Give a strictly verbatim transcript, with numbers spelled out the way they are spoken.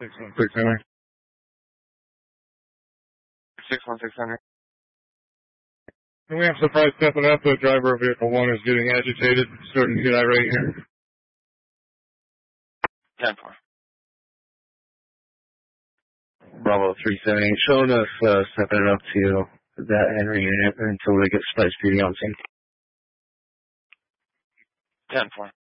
six one six Henry. six one six Henry. Can we have surprise stepping up? The driver of vehicle one is getting agitated, starting to get irate here. ten four. Bravo three seven eight, showing us uh, stepping it up to that Henry unit until they get spice duty on scene. ten four.